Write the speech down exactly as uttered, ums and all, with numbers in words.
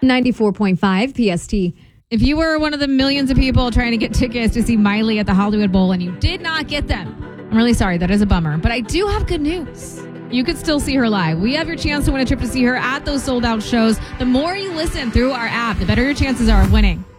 ninety-four point five P S T. If you were one of the millions of people trying to get tickets to see Miley at the Hollywood Bowl and you did not get them, I'm really sorry. That is a bummer. But I do have good news. You could still see her live. We have your chance to win a trip to see her at those sold-out shows. The more you listen through our app, the better your chances are of winning.